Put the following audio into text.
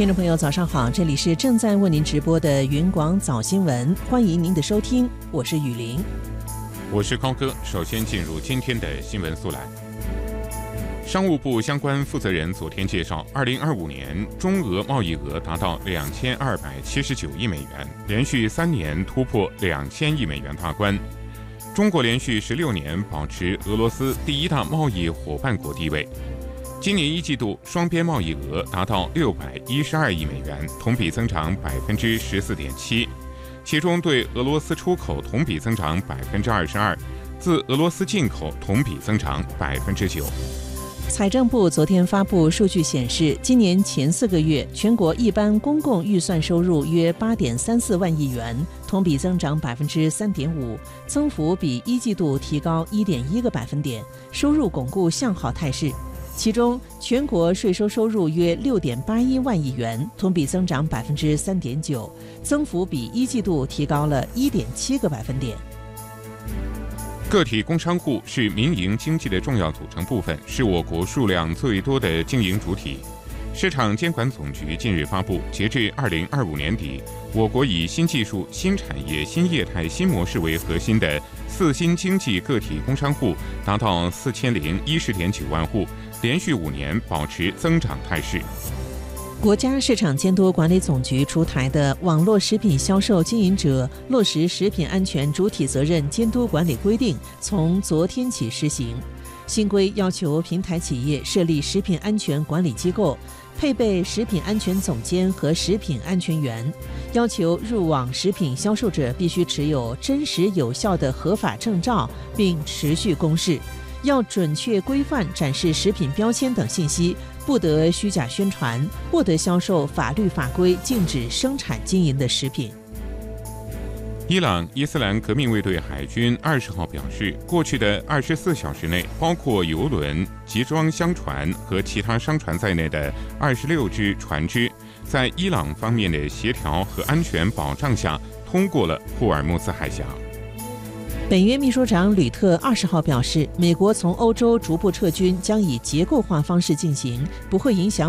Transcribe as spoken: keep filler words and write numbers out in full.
听众朋友，早上好，这里是正在为您直播的云广早新闻，欢迎您的收听，我是雨林， 我是高哥。首先进入今天的新闻速览。商务部相关负责人昨天介绍，二零二五年中俄贸易额达到两千二百七十九亿美元，连续三年突破两千亿美元大关。中国连续十六年保持俄罗斯第一大贸易伙伴国地位。今年一季度双边贸易额达到六百一十二亿美元，同比增长百分之十四点七，其中对俄罗斯出口同比增长百分之二十二，自俄罗斯进口同比增长百分之九。 财政部昨天发布数据显示，今年前四个月全国一般公共预算收入约八点三四万亿元，同比增长百分之三点五，增幅比一季度提高一点一个百分点，收入巩固向好态势。其中，全国税收收入约六点八一万亿元，同比增长百分之三点九，增幅比一季度提高了一点七个百分点。 个体工商户是民营经济的重要组成部分，是我国数量最多的经营主体。市场监管总局近日发布，截至二零二五年底，我国以新技术、新产业、新业态、新模式为核心的四新经济个体工商户达到四千零一十点九万户，连续五年保持增长态势。 国家市场监督管理总局出台的《网络食品销售经营者落实食品安全主体责任监督管理规定》从昨天起施行。新规要求平台企业设立食品安全管理机构，配备食品安全总监和食品安全员，要求入网食品销售者必须持有真实有效的合法证照，并持续公示，要准确规范展示食品标签等信息，不得虚假宣传，不得销售法律法规禁止生产经营的食品。 伊朗伊斯兰革命卫队海军二十号表示，过去的二十四小时内，包括油轮、集装箱船和其他商船在内的二十六只船只，在伊朗方面的协调和安全保障下，通过了霍尔木兹海峡。 北约秘书长吕特二十号表示，美国从欧洲逐步撤军将以结构化方式进行，不会影响